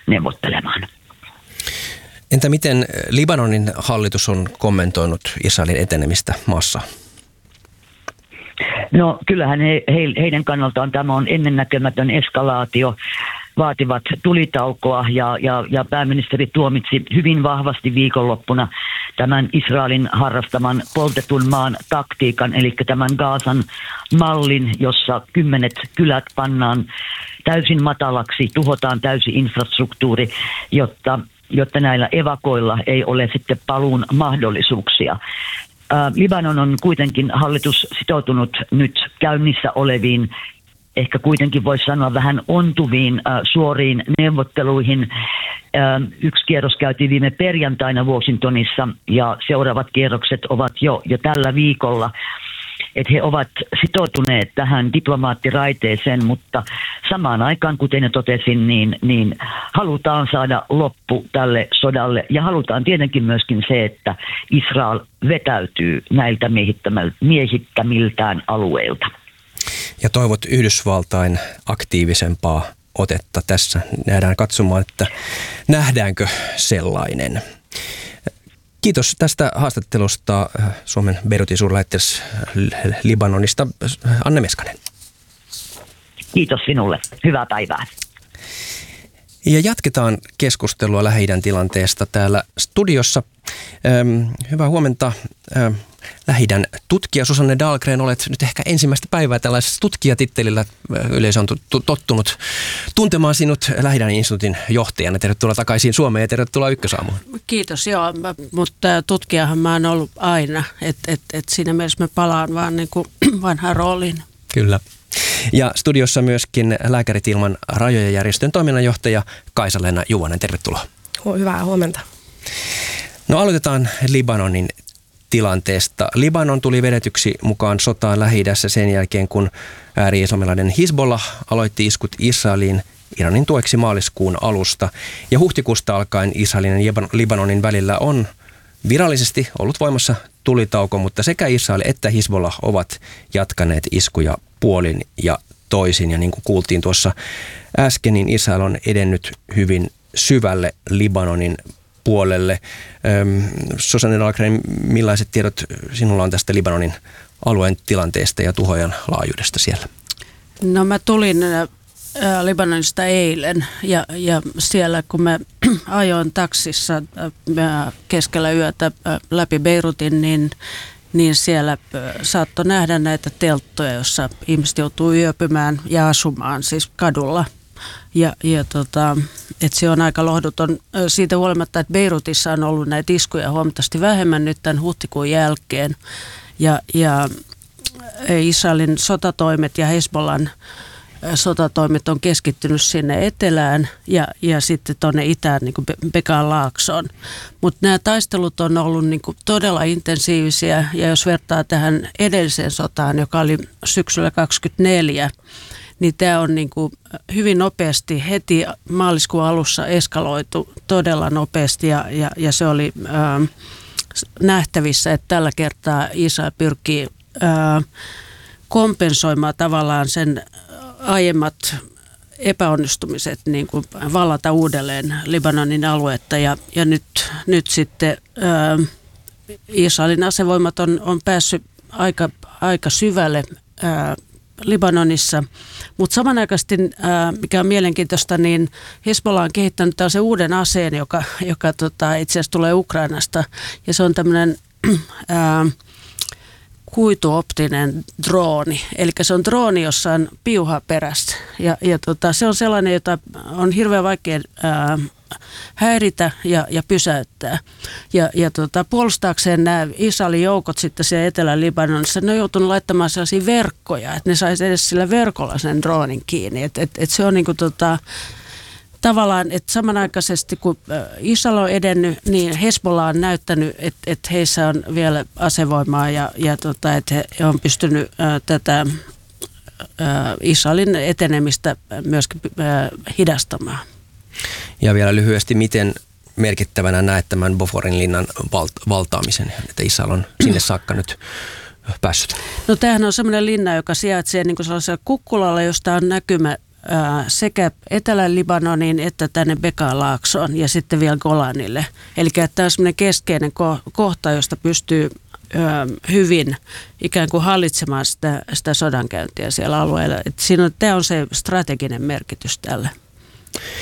neuvottelemaan. Entä miten Libanonin hallitus on kommentoinut Israelin etenemistä maassa? No kyllähän heidän kannaltaan tämä on ennennäkemätön eskalaatio. Vaativat tulitaukoa ja pääministeri tuomitsi hyvin vahvasti viikonloppuna tämän Israelin harrastaman poltetun maan taktiikan, eli tämän Gazan mallin, jossa 10 kylät pannaan täysin matalaksi, tuhotaan täysi infrastruktuuri, jotta näillä evakoilla ei ole sitten paluun mahdollisuuksia. Libanon on kuitenkin hallitus sitoutunut nyt käynnissä oleviin, ehkä kuitenkin voisi sanoa vähän ontuviin suoriin neuvotteluihin. Yksi kierros käytiin viime perjantaina Washingtonissa ja seuraavat kierrokset ovat jo tällä viikolla. Että he ovat sitoutuneet tähän diplomaattiraiteeseen, mutta samaan aikaan, kuten jo totesin, niin halutaan saada loppu tälle sodalle. Ja halutaan tietenkin myöskin se, että Israel vetäytyy näiltä miehittämiltään alueilta. Ja toivot Yhdysvaltain aktiivisempaa otetta tässä. Nähdään katsomaan, että nähdäänkö sellainen. Kiitos tästä haastattelusta Suomen Beirutin suurlähettiläs Libanonista, Anne Meskanen. Kiitos sinulle. Hyvää päivää. Ja jatketaan keskustelua Lähi-idän tilanteesta täällä studiossa. Hyvää huomenta. Lähi-idän tutkija Susanne Dahlgren, olet nyt ehkä ensimmäistä päivää tällaisessa tutkijatittelillä. Yleisö on tottunut tuntemaan sinut Lähi-idän instituutin johtajana. Tervetuloa takaisin Suomeen ja tervetuloa Ykkösaamuun. Kiitos, joo, mutta tutkijahan mä oon ollut aina, että siinä mielessä mä palaan vaan niin kuin vanhaan rooliin. Kyllä. Ja studiossa myöskin Lääkärit ilman rajoja -järjestön toiminnanjohtaja Kaisa-Leena Juvonen, tervetuloa. Hyvää huomenta. No aloitetaan Libanonin tilanteesta. Libanon tuli vedetyksi mukaan sotaan Lähi-idässä sen jälkeen, kun ääri-islamilainen Hizbollah aloitti iskut Israeliin Iranin tueksi maaliskuun alusta. Ja huhtikuusta alkaen Israelin ja Libanonin välillä on virallisesti ollut voimassa tulitauko, mutta sekä Israel että Hizbollah ovat jatkaneet iskuja puolin ja toisin. Ja niin kuin kuultiin tuossa äsken, niin Israel on edennyt hyvin syvälle Libanonin puolelle. Susanne Dahlgren, millaiset tiedot sinulla on tästä Libanonin alueen tilanteesta ja tuhojen laajuudesta siellä? No mä tulin Libanonista eilen ja siellä kun mä ajoin taksissa keskellä yötä läpi Beirutin, niin siellä saattoi nähdä näitä telttoja, joissa ihmiset joutuu yöpymään ja asumaan siis kadulla. Että se on aika lohduton siitä huolimatta, että Beirutissa on ollut näitä iskuja huomattavasti vähemmän nyt tämän huhtikuun jälkeen. Ja Israelin sotatoimet ja Hezbollan sotatoimet on keskittynyt sinne etelään ja sitten tuonne itään niin kuin Bekaan laaksoon. Mutta nämä taistelut on ollut niin kuin todella intensiivisiä ja jos vertaa tähän edelliseen sotaan, joka oli syksyllä 2024, niin tämä on niin kuin hyvin nopeasti heti maaliskuun alussa eskaloitu todella nopeasti ja se oli nähtävissä, että tällä kertaa Israel pyrkii kompensoimaan tavallaan sen aiemmat epäonnistumiset, niin kuin vallata uudelleen Libanonin aluetta ja nyt sitten Israelin asevoimat on päässyt aika syvälle Libanonissa, mutta samanaikaisesti, mikä on mielenkiintoista, niin Hezbollah on kehittänyt tällaisen uuden aseen, joka itse asiassa tulee Ukrainasta, ja se on tämmöinen kuituoptinen drooni. Eli se on drooni, jossa on piuha perässä, ja se on sellainen, jota on hirveän vaikea häiritä ja pysäyttää. Ja puolustaakseen nämä Israelin joukot sitten siellä Etelä-Libanonissa, ne on joutunut laittamaan sellaisia verkkoja, että ne saisi edes sillä verkolla sen droonin kiinni. Et se on niinku tavallaan, että samanaikaisesti kun Israel on edennyt, niin Hezbollah on näyttänyt, että heissä on vielä asevoimaa ja että he on pystynyt tätä Israelin etenemistä myöskin hidastamaan. Ja vielä lyhyesti, miten merkittävänä näet tämän Boforin linnan valtaamisen, että Israel on sinne saakka nyt päässyt? No tämähän on semmoinen linna, joka sijaitsee niin kuin sellaisella kukkulalla, josta on näkymä sekä Etelä-Libanoniin että tänne Bekaa-laaksoon ja sitten vielä Golanille. Eli tämä on semmoinen keskeinen kohta, josta pystyy hyvin ikään kuin hallitsemaan sitä sodankäyntiä siellä alueella. Tämä on se strateginen merkitys tälle.